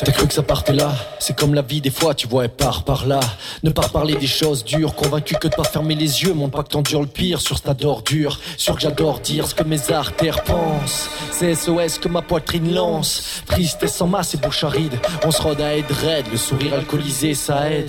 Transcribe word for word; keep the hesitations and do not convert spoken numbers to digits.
T'as cru que ça partait là? C'est comme la vie, des fois tu vois elle part par là. Ne pas parler des choses dures, convaincu que de pas fermer les yeux. Montre pas que t'endures le pire sur ce tas d'ordures. Sûr que j'adore dire ce que mes artères pensent. C'est S O S que ma poitrine lance. Tristesse en masse et bouche aride. On se rôde à aide raide, le sourire alcoolisé ça aide.